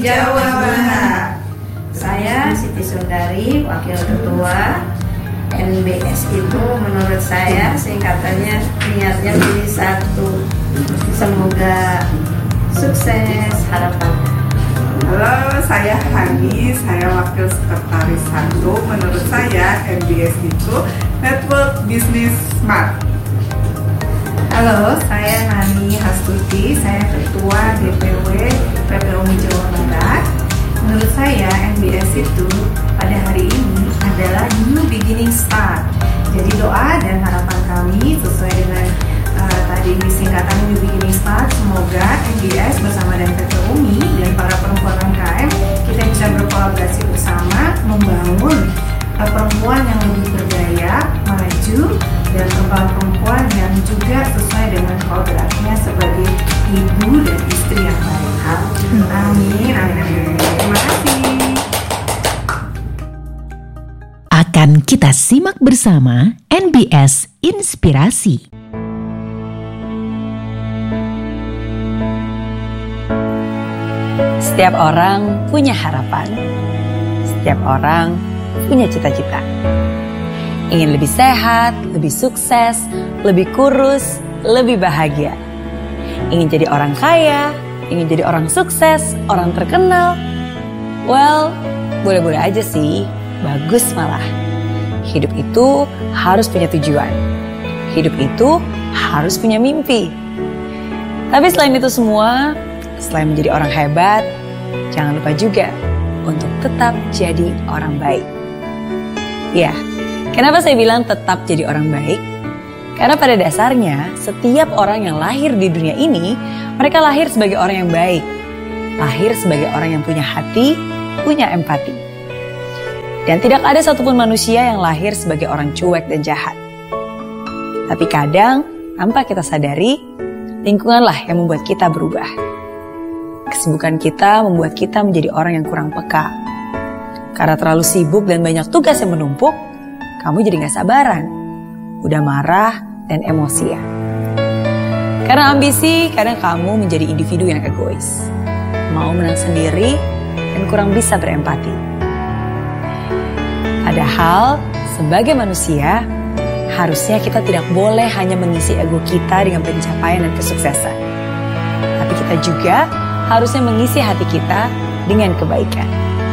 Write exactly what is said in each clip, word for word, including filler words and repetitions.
Jawa Barat. Saya Siti Sundari, Wakil Ketua. N B S itu menurut saya singkatannya niatnya jadi satu. Semoga sukses harapan. Halo, saya Hani, saya Wakil Sekretaris satu. Menurut saya N B S itu Network Business Smart. Halo, saya Nani Hastuti, saya Ketua D P W P P U M I Jawa Barat. Menurut saya N B S itu pada hari ini adalah New Beginning Start. Jadi doa dan harapan kami sesuai dengan uh, tadi singkatan New Beginning Start, semoga N B S bersama dengan P P U M I dan para perempuan U M K M kita bisa berkolaborasi bersama membangun uh, perempuan yang lebih berdaya, maju, dan perempuan-perempuan yang juga sesuai dengan kodratnya sebagai ibu dan istri yang baik. Amin, amin, amin. Terima kasih. Akan kita simak bersama N B S Inspirasi. Setiap orang punya harapan. Setiap orang punya cita-cita. Ingin lebih sehat, lebih sukses, lebih kurus, lebih bahagia. Ingin jadi orang kaya, ingin jadi orang sukses, orang terkenal. Well, boleh-boleh aja sih, bagus malah. Hidup itu harus punya tujuan. Hidup itu harus punya mimpi. Tapi selain itu semua, selain menjadi orang hebat, jangan lupa juga untuk tetap jadi orang baik. Ya, kenapa saya bilang tetap jadi orang baik? Karena pada dasarnya, setiap orang yang lahir di dunia ini, mereka lahir sebagai orang yang baik. Lahir sebagai orang yang punya hati, punya empati. Dan tidak ada satupun manusia yang lahir sebagai orang cuek dan jahat. Tapi kadang, tanpa kita sadari, lingkunganlah yang membuat kita berubah. Kesibukan kita membuat kita menjadi orang yang kurang peka. Karena terlalu sibuk dan banyak tugas yang menumpuk, kamu jadi gak sabaran, udah marah dan emosian. Karena ambisi, kadang kamu menjadi individu yang egois, mau menang sendiri dan kurang bisa berempati. Padahal, sebagai manusia, harusnya kita tidak boleh hanya mengisi ego kita dengan pencapaian dan kesuksesan. Tapi kita juga harusnya mengisi hati kita dengan kebaikan.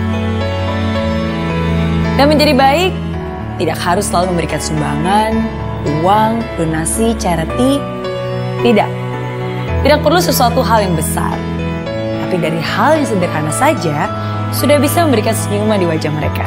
Dan menjadi baik, tidak harus selalu memberikan sumbangan, uang, donasi, charity. Tidak. Tidak perlu sesuatu hal yang besar. Tapi dari hal yang sederhana saja, sudah bisa memberikan senyuman di wajah mereka.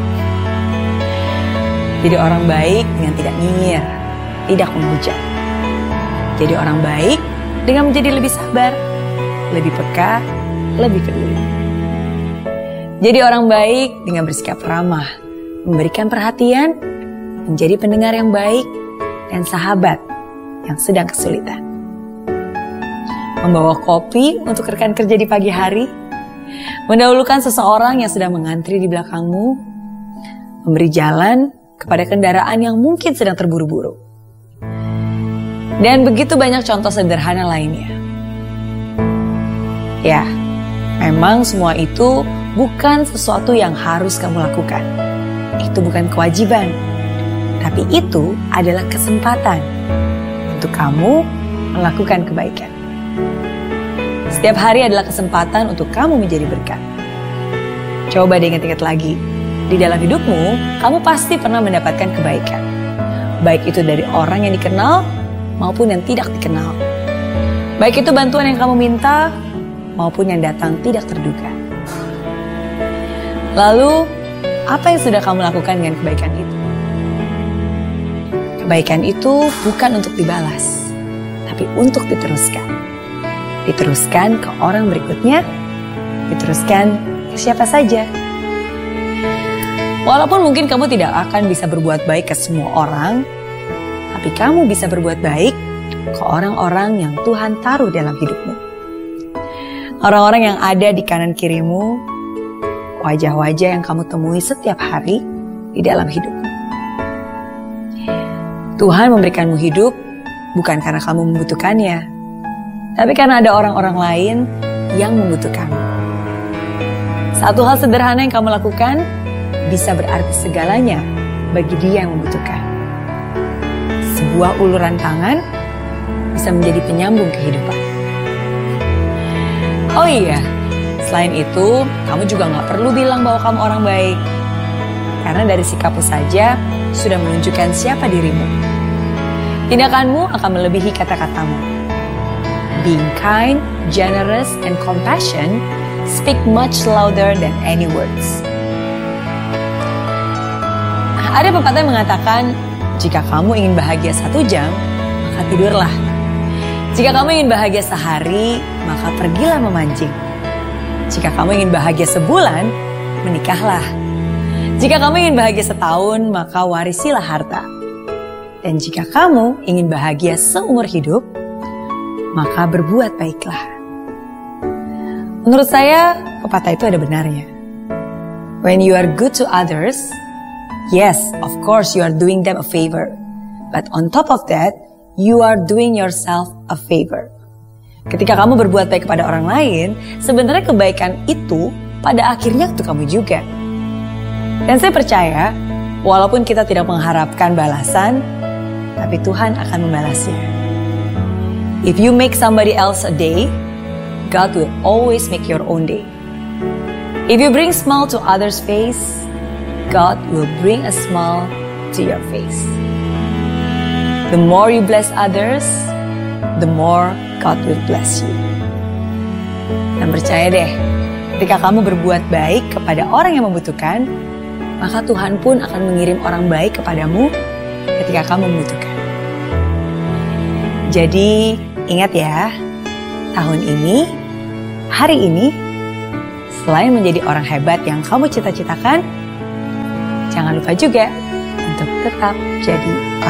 Jadi orang baik dengan tidak nyinyir, tidak menghujat. Jadi orang baik dengan menjadi lebih sabar, lebih peka, lebih peduli. Jadi orang baik dengan bersikap ramah, memberikan perhatian, menjadi pendengar yang baik, dan sahabat yang sedang kesulitan. Membawa kopi untuk rekan kerja di pagi hari, mendahulukan seseorang yang sedang mengantri di belakangmu, memberi jalan kepada kendaraan yang mungkin sedang terburu-buru. Dan begitu banyak contoh sederhana lainnya. Ya, memang semua itu bukan sesuatu yang harus kamu lakukan. Itu bukan kewajiban, tapi itu adalah kesempatan untuk kamu melakukan kebaikan. Setiap hari adalah kesempatan untuk kamu menjadi berkat. Coba diingat-ingat lagi, di dalam hidupmu, kamu pasti pernah mendapatkan kebaikan. Baik itu dari orang yang dikenal maupun yang tidak dikenal. Baik itu bantuan yang kamu minta maupun yang datang tidak terduga. Lalu, apa yang sudah kamu lakukan dengan kebaikan itu? Kebaikan itu bukan untuk dibalas, tapi untuk diteruskan. Diteruskan ke orang berikutnya, diteruskan ke siapa saja. Walaupun mungkin kamu tidak akan bisa berbuat baik ke semua orang, tapi kamu bisa berbuat baik ke orang-orang yang Tuhan taruh dalam hidupmu. Orang-orang yang ada di kanan kirimu, wajah-wajah yang kamu temui setiap hari di dalam hidupmu. Tuhan memberikanmu hidup bukan karena kamu membutuhkannya, tapi karena ada orang-orang lain yang membutuhkanmu. Satu hal sederhana yang kamu lakukan bisa berarti segalanya bagi dia yang membutuhkan. Sebuah uluran tangan bisa menjadi penyambung kehidupan. Oh iya, selain itu, kamu juga gak perlu bilang bahwa kamu orang baik. Karena dari sikapmu saja sudah menunjukkan siapa dirimu. Tindakanmu akan melebihi kata-katamu. Being kind, generous, and compassion speak much louder than any words. Ada pepatah yang mengatakan, jika kamu ingin bahagia satu jam, maka tidurlah. Jika kamu ingin bahagia sehari, maka pergilah memancing. Jika kamu ingin bahagia sebulan, menikahlah. Jika kamu ingin bahagia setahun, maka warisilah harta. Dan jika kamu ingin bahagia seumur hidup, maka berbuat baiklah. Menurut saya, pepatah itu ada benarnya. When you are good to others, yes, of course you are doing them a favor. But on top of that, you are doing yourself a favor. Ketika kamu berbuat baik kepada orang lain, sebenarnya kebaikan itu pada akhirnya untuk kamu juga. Dan saya percaya, walaupun kita tidak mengharapkan balasan, tapi Tuhan akan membalasnya. If you make somebody else a day, God will always make your own day. If you bring smile to others' face, God will bring a smile to your face. The more you bless others, the more God will bless you. Dan percaya deh, ketika kamu berbuat baik kepada orang yang membutuhkan, maka Tuhan pun akan mengirim orang baik kepadamu ketika kamu membutuhkan. Jadi, ingat ya, tahun ini, hari ini, selain menjadi orang hebat yang kamu cita-citakan, jangan lupa juga untuk tetap jadi